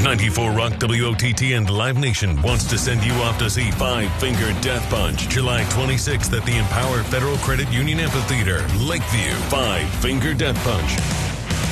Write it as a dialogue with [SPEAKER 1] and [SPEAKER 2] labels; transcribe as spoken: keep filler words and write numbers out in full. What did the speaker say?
[SPEAKER 1] ninety-four Rock W O T T and Live Nation wants to send you off to see Five Finger Death Punch, July twenty-sixth at the Empower Federal Credit Union Amphitheater, Lakeview. Five Finger Death Punch.